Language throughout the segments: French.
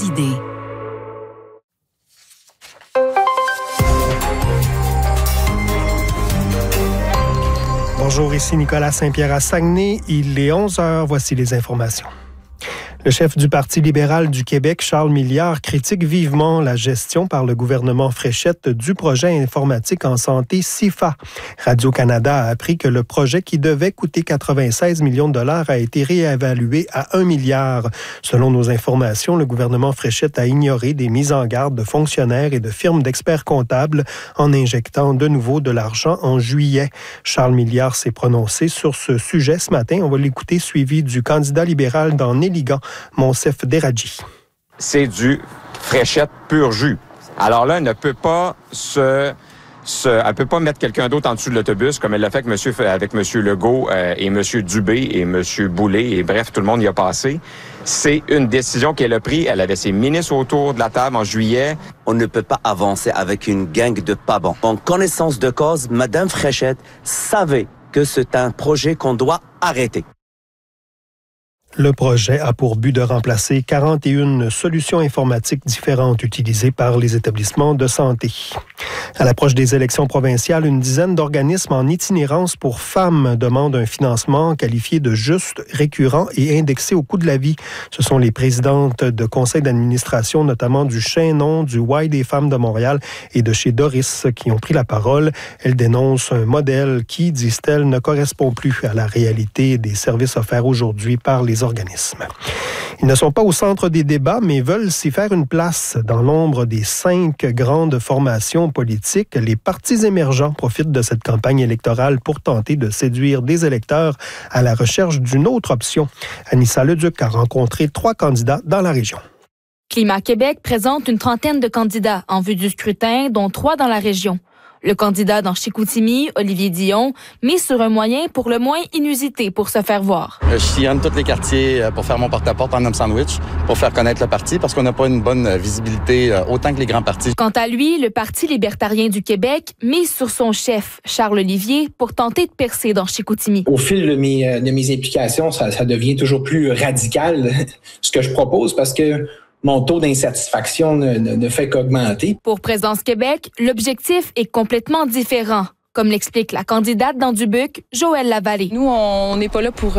Vos idées. Bonjour, ici Nicolas Saint-Pierre à Saguenay. Il est 11h. Voici les informations. Le chef du Parti libéral du Québec, Charles Milliard, critique vivement la gestion par le gouvernement Fréchette du projet informatique en santé CIFA. Radio-Canada a appris que le projet qui devait coûter 96 millions de dollars a été réévalué à 1 milliard. Selon nos informations, le gouvernement Fréchette a ignoré des mises en garde de fonctionnaires et de firmes d'experts comptables en injectant de nouveau de l'argent en juillet. Charles Milliard s'est prononcé sur ce sujet ce matin. On va l'écouter, suivi du candidat libéral dans Néligan, Monsef Deradji. C'est du Fréchette pur jus. Alors là, elle ne peut pas elle peut pas mettre quelqu'un d'autre en dessous de l'autobus comme elle l'a fait avec M. Legault et M. Dubé et M. Boulay et bref, tout le monde y a passé. C'est une décision qu'elle a prise. Elle avait ses ministres autour de la table en juillet. On ne peut pas avancer avec une gang de pas bons. En connaissance de cause, Mme Fréchette savait que c'est un projet qu'on doit arrêter. Le projet a pour but de remplacer 41 solutions informatiques différentes utilisées par les établissements de santé. À l'approche des élections provinciales, une dizaine d'organismes en itinérance pour femmes demandent un financement qualifié de juste, récurrent et indexé au coût de la vie. Ce sont les présidentes de conseils d'administration, notamment du Chaînon, du Y des femmes de Montréal et de chez Doris, qui ont pris la parole. Elles dénoncent un modèle qui, disent-elles, ne correspond plus à la réalité des services offerts aujourd'hui par les organismes. Ils ne sont pas au centre des débats, mais veulent s'y faire une place. Dans l'ombre des 5 grandes formations politiques, les partis émergents profitent de cette campagne électorale pour tenter de séduire des électeurs à la recherche d'une autre option. Anissa Leduc a rencontré 3 candidats dans la région. Climat Québec présente une trentaine de candidats en vue du scrutin, dont 3 dans la région. Le candidat dans Chicoutimi, Olivier Dion, mise sur un moyen pour le moins inusité pour se faire voir. Je sillonne tous les quartiers pour faire mon porte-à-porte en homme sandwich, pour faire connaître le parti, parce qu'on n'a pas une bonne visibilité autant que les grands partis. Quant à lui, le Parti libertarien du Québec mise sur son chef, Charles Olivier, pour tenter de percer dans Chicoutimi. Au fil de mes implications, ça devient toujours plus radical, ce que je propose, parce que mon taux d'insatisfaction ne fait qu'augmenter. Pour Présence Québec, l'objectif est complètement différent, comme l'explique la candidate dans Dubuque, Joëlle Lavallée. Nous, on n'est pas là pour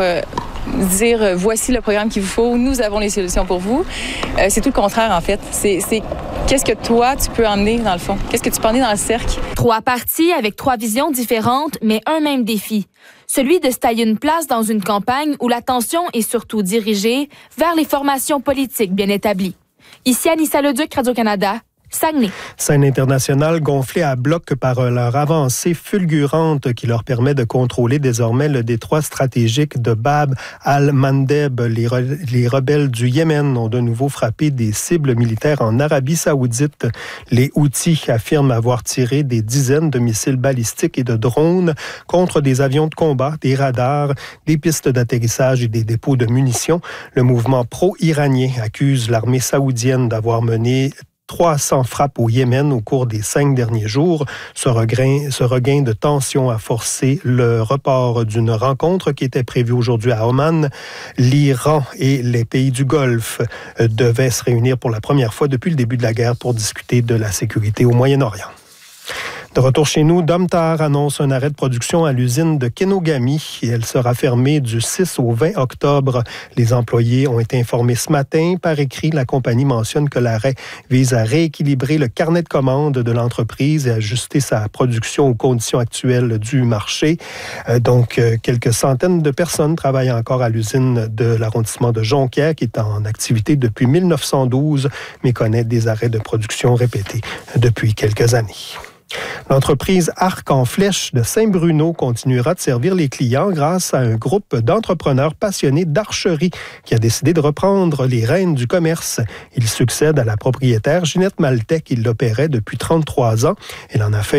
dire voici le programme qu'il vous faut, nous avons les solutions pour vous. C'est tout le contraire, en fait. C'est qu'est-ce que toi, tu peux emmener dans le fond? Qu'est-ce que tu peux emmener dans le cercle? 3 partis avec 3 visions différentes, mais un même défi. Celui de se tailler une place dans une campagne où l'attention est surtout dirigée vers les formations politiques bien établies. Ici Anissa Leduc, Radio-Canada, Saguenay. Scène internationale gonflée à bloc par leur avancée fulgurante qui leur permet de contrôler désormais le détroit stratégique de Bab al-Mandeb. Les rebelles du Yémen ont de nouveau frappé des cibles militaires en Arabie saoudite. Les Houthis affirment avoir tiré des dizaines de missiles balistiques et de drones contre des avions de combat, des radars, des pistes d'atterrissage et des dépôts de munitions. Le mouvement pro-iranien accuse l'armée saoudienne d'avoir mené 300 frappes au Yémen au cours des 5 derniers jours. Ce regain de tension a forcé le report d'une rencontre qui était prévue aujourd'hui à Oman. L'Iran et les pays du Golfe devaient se réunir pour la première fois depuis le début de la guerre pour discuter de la sécurité au Moyen-Orient. De retour chez nous, Domtar annonce un arrêt de production à l'usine de Kenogami et elle sera fermée du 6 au 20 octobre. Les employés ont été informés ce matin. Par écrit, la compagnie mentionne que l'arrêt vise à rééquilibrer le carnet de commandes de l'entreprise et ajuster sa production aux conditions actuelles du marché. Donc, quelques centaines de personnes travaillent encore à l'usine de l'arrondissement de Jonquière qui est en activité depuis 1912, mais connaît des arrêts de production répétés depuis quelques années. L'entreprise Arc en Flèche de Saint-Bruno continuera de servir les clients grâce à un groupe d'entrepreneurs passionnés d'archerie qui a décidé de reprendre les rênes du commerce. Il succède à la propriétaire Ginette Maltais qui l'opérait depuis 33 ans. Elle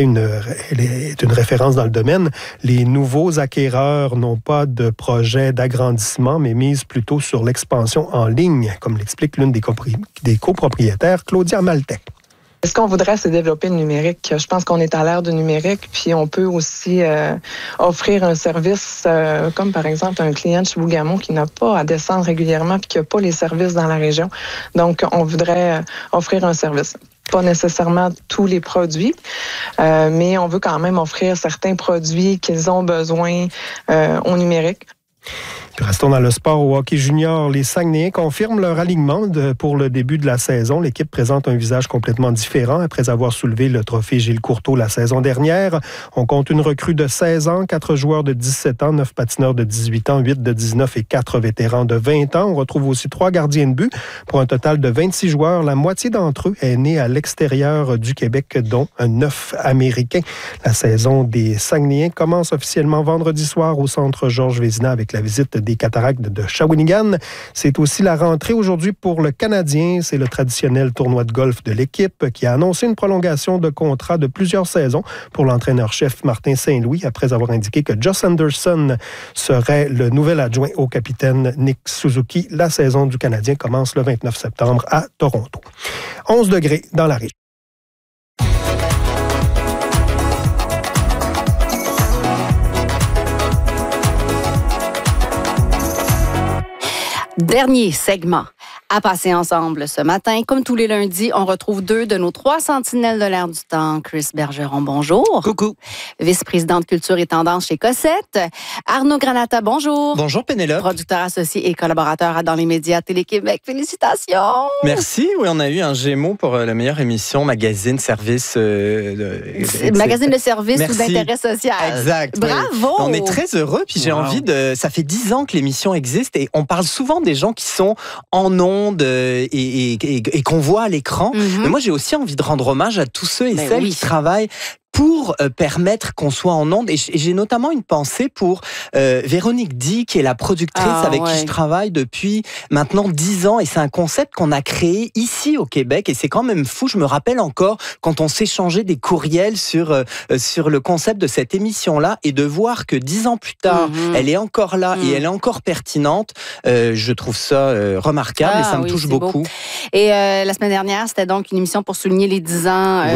est une référence dans le domaine. Les nouveaux acquéreurs n'ont pas de projet d'agrandissement, mais misent plutôt sur l'expansion en ligne, comme l'explique l'une des copropriétaires, Claudia Maltais. Ce qu'on voudrait, c'est développer le numérique. Je pense qu'on est à l'ère du numérique, puis on peut aussi offrir un service comme par exemple un client de Chibougamau qui n'a pas à descendre régulièrement puis qui n'a pas les services dans la région. Donc, on voudrait offrir un service. Pas nécessairement tous les produits, mais on veut quand même offrir certains produits qu'ils ont besoin au numérique. Puis restons dans le sport au hockey junior. Les Saguenayens confirment leur alignement pour le début de la saison. L'équipe présente un visage complètement différent après avoir soulevé le trophée Gilles Courteau la saison dernière. On compte une recrue de 16 ans, 4 joueurs de 17 ans, 9 patineurs de 18 ans, 8 de 19 et 4 vétérans de 20 ans. On retrouve aussi 3 gardiens de but pour un total de 26 joueurs. La moitié d'entre eux est née à l'extérieur du Québec, dont 9 Américains. La saison des Saguenayens commence officiellement vendredi soir au centre Georges Vézina avec la visite des Cataractes de Shawinigan. C'est aussi la rentrée aujourd'hui pour le Canadien. C'est le traditionnel tournoi de golf de l'équipe qui a annoncé une prolongation de contrat de plusieurs saisons pour l'entraîneur-chef Martin Saint-Louis après avoir indiqué que Josh Anderson serait le nouvel adjoint au capitaine Nick Suzuki. La saison du Canadien commence le 29 septembre à Toronto. 11 degrés dans la région. Dernier segment à passer ensemble ce matin. Comme tous les lundis, on retrouve 2 de nos 3 sentinelles de l'air du temps. Chris Bergeron, bonjour. Coucou. Vice-président de culture et tendance chez Cossette. Arnaud Granata, bonjour. Bonjour Pénélope. Producteur associé et collaborateur dans les médias Télé-Québec. Félicitations. Merci. Oui, on a eu un Gémeaux pour la meilleure émission, magazine, service. Magazine de service Merci. ou d'intérêt social. Exact. Bravo. Oui. On est très heureux. Puis j'ai envie de. Ça fait 10 ans que l'émission existe et on parle souvent des gens qui sont en ondes et qu'on voit à l'écran. Mais moi, j'ai aussi envie de rendre hommage à tous ceux et celles qui travaillent pour permettre qu'on soit en ondes. Et j'ai notamment une pensée pour Véronique Di, qui est la productrice avec qui je travaille depuis maintenant 10 ans. Et c'est un concept qu'on a créé ici au Québec. Et c'est quand même fou. Je me rappelle encore quand on s'échangeait des courriels sur le concept de cette émission-là et de voir que 10 ans plus tard, elle est encore là et elle est encore pertinente. Je trouve ça remarquable et ça me touche beaucoup. Beau. Et la semaine dernière, c'était donc une émission pour souligner les 10 ans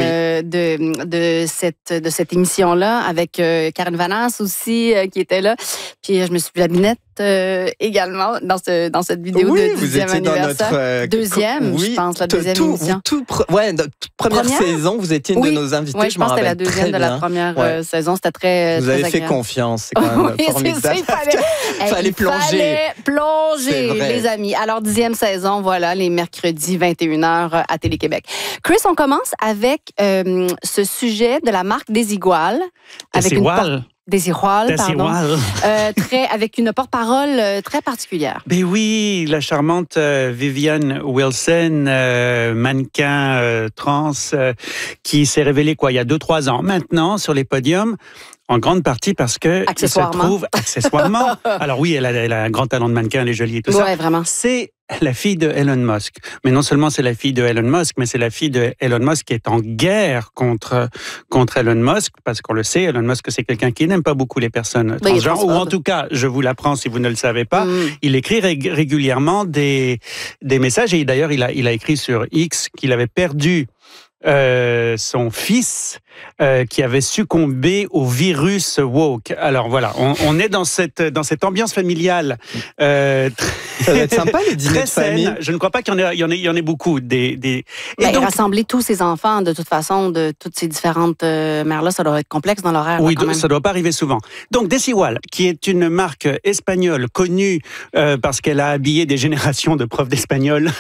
de cette émission-là, avec Karen Vanasse aussi, qui était là. Puis je me suis vu à Binette également dans cette vidéo de 10e anniversaire. Deuxième, je pense, la deuxième émission. Notre première saison, vous étiez une de nos invitées. Oui, je pense que c'était la deuxième de la première saison. C'était très Vous avez fait confiance. C'est quand même formidable. Il fallait plonger. Les amis. Alors, 10e saison, voilà, les mercredis, 21h à Télé-Québec. Chris, on commence avec ce sujet de la marque Desigual. Desigual, pardon. Avec une porte-parole très particulière. Ben oui, la charmante Vivienne Wilson, mannequin trans, qui s'est révélée il y a 2-3 ans maintenant sur les podiums. En grande partie parce que il se trouve accessoirement. Alors oui, elle a un grand talent de mannequin, elle est jolie et tout ça. Vraiment. C'est la fille de Elon Musk. Mais non seulement c'est la fille de Elon Musk, mais c'est la fille de Elon Musk qui est en guerre contre Elon Musk, parce qu'on le sait, Elon Musk, c'est quelqu'un qui n'aime pas beaucoup les personnes transgenres, ou en tout cas, je vous l'apprends si vous ne le savez pas, il écrit régulièrement des messages, et d'ailleurs, il a écrit sur X qu'il avait perdu son fils qui avait succombé au virus woke. Alors voilà, on est dans cette ambiance familiale. Ça va être sympa le dîner de famille. Je ne crois pas qu'il y en ait beaucoup. Et donc, rassembler tous ces enfants, de toute façon, de toutes ces différentes mères-là, ça doit être complexe dans l'horaire. Oui, ça ne doit pas arriver souvent. Donc Desigual, qui est une marque espagnole connue parce qu'elle a habillé des générations de profs d'espagnol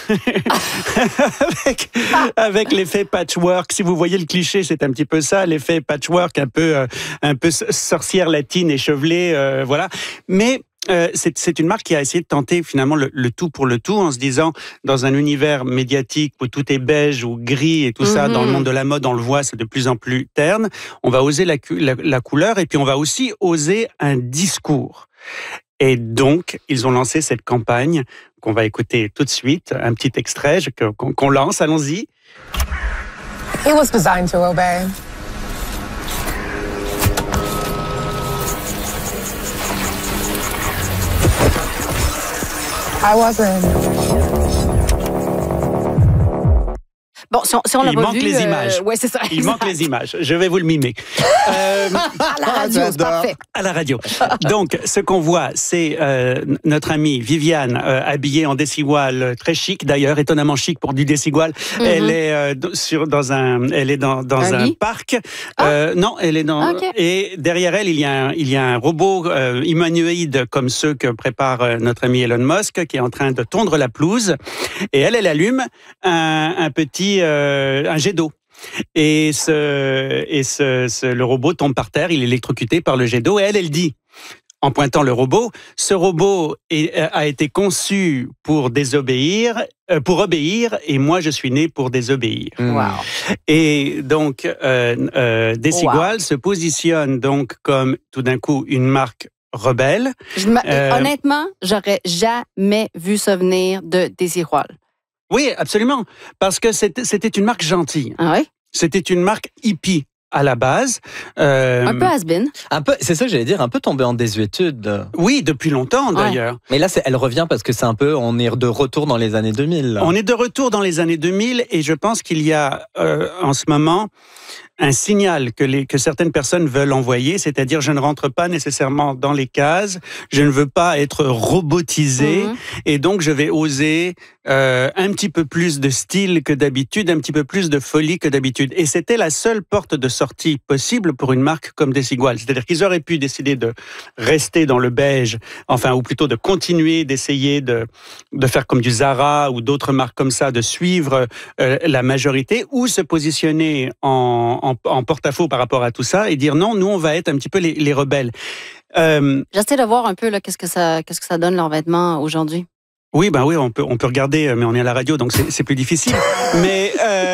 avec l'effet patchwork. Si vous voyez le cliché, c'est un petit peu ça, l'effet patchwork, un peu sorcière latine échevelée, voilà. Mais c'est une marque qui a essayé de tenter finalement le tout pour le tout, en se disant, dans un univers médiatique où tout est beige ou gris et tout ça, dans le monde de la mode, on le voit, c'est de plus en plus terne. On va oser la couleur et puis on va aussi oser un discours. Et donc, ils ont lancé cette campagne qu'on va écouter tout de suite, un petit extrait qu'on lance, allons-y. He was designed to obey. I wasn't. Bon, si on l'a pas vu... Il manque les images. Ouais, c'est ça. Il manque les images. Je vais vous le mimer. À la radio, c'est parfait. À la radio. Donc, ce qu'on voit, c'est notre amie Viviane, habillée en Desigual, très chic d'ailleurs, étonnamment chic pour du Desigual. Elle est dans un parc. Non, elle est dans... Okay. Et derrière elle, il y a un robot humanoïde comme ceux que prépare notre ami Elon Musk, qui est en train de tondre la pelouse. Et elle allume un jet d'eau. Et le robot tombe par terre, il est électrocuté par le jet d'eau. Et elle dit, en pointant le robot, ce robot a été conçu pour obéir, et moi je suis né pour désobéir. Wow. Et donc, Desigual se positionne donc comme tout d'un coup une marque rebelle. Honnêtement, j'aurais jamais vu ça venir de Desigual. Oui, absolument. Parce que c'était une marque gentille. Ah oui? C'était une marque hippie à la base. Un peu has-been. C'est ça que j'allais dire, un peu tombé en désuétude. Oui, depuis longtemps d'ailleurs. Mais là, elle revient parce que on est de retour dans les années 2000. Là. On est de retour dans les années 2000 et je pense qu'il y a en ce moment un signal que certaines personnes veulent envoyer, c'est-à-dire je ne rentre pas nécessairement dans les cases, je ne veux pas être robotisé, et donc je vais oser un petit peu plus de style que d'habitude, un petit peu plus de folie que d'habitude. Et c'était la seule porte de sortie possible pour une marque comme Desigual. C'est-à-dire qu'ils auraient pu décider de rester dans le beige, ou plutôt de continuer d'essayer de faire comme du Zara ou d'autres marques comme ça, de suivre la majorité, ou se positionner en porte-à-faux par rapport à tout ça et dire non, nous on va être un petit peu les rebelles. J'essaie de voir un peu là, qu'est-ce que ça donne leurs vêtements aujourd'hui. Oui, on peut regarder, mais on est à la radio, donc c'est plus difficile. Mais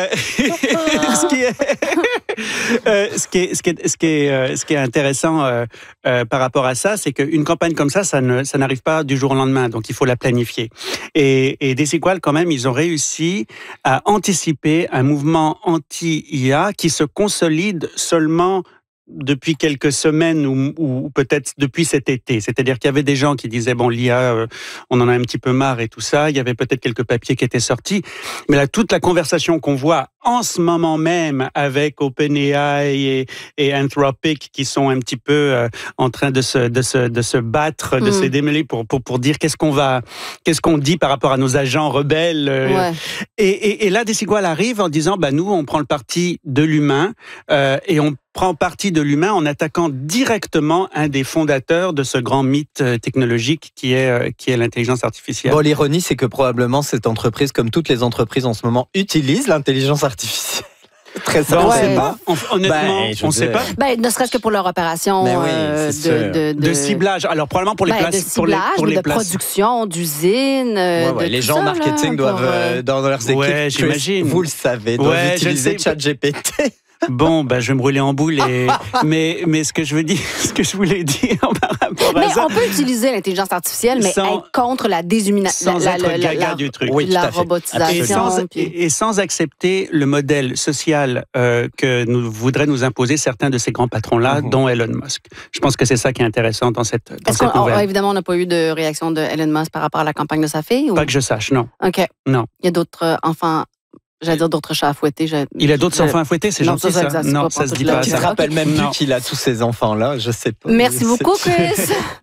ce qui est intéressant par rapport à ça, c'est qu'une campagne comme ça n'arrive pas du jour au lendemain, donc il faut la planifier. Et Desigual, quand même, ils ont réussi à anticiper un mouvement anti-IA qui se consolide seulement depuis quelques semaines ou peut-être depuis cet été. C'est-à-dire qu'il y avait des gens qui disaient l'IA, on en a un petit peu marre et tout ça. Il y avait peut-être quelques papiers qui étaient sortis. Mais là, toute la conversation qu'on voit en ce moment même avec OpenAI et Anthropic qui sont un petit peu en train de se battre, de se démêler pour dire qu'est-ce qu'on dit par rapport à nos agents rebelles. Et là, Desigual arrive en disant, nous, on prend le parti de l'humain et on prend parti de l'humain en attaquant directement un des fondateurs de ce grand mythe technologique qui est l'intelligence artificielle. Bon, l'ironie, c'est que probablement cette entreprise, comme toutes les entreprises en ce moment, utilise l'intelligence artificielle. Très simple. On ne sait pas. Honnêtement, on ne sait pas. Ne serait-ce que pour leur opération de ciblage. Alors, probablement pour les places. De production, d'usine. Les gens en marketing doivent, dans leurs équipes, j'imagine. Vous le savez, doivent utiliser ChatGPT. Bon, je vais me rouler en boule. Mais ce que je voulais dire par rapport à ça... on peut utiliser l'intelligence artificielle, mais être contre la déshumanisation. Sans être gaga du truc. Oui, la robotisation. Et sans accepter le modèle social que voudraient nous imposer certains de ces grands patrons-là, dont Elon Musk. Je pense que c'est ça qui est intéressant dans cette nouvelle. Évidemment, on n'a pas eu de réaction de Elon Musk par rapport à la campagne de sa fille? Pas que je sache, non. OK. Non. Il y a d'autres enfants... J'allais dire d'autres chats à fouetter. Il a d'autres enfants à fouetter, c'est gentil ça. Non, ça se dit pas. Tu te rappelles même plus qu'il a tous ces enfants-là, je sais pas. Merci beaucoup, Chris.